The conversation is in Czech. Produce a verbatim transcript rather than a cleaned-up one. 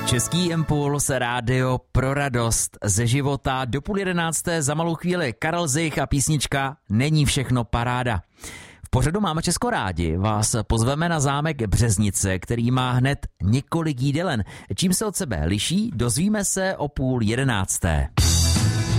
Český impuls, rádio pro radost ze života. Do půl jedenácté za malou chvíli Karel Zich a písnička Není všechno paráda. V pořadu Máme Česko rádi vás pozveme na zámek Březnice, který má hned několik jídelen. Čím se od sebe liší, dozvíme se o půl jedenácté.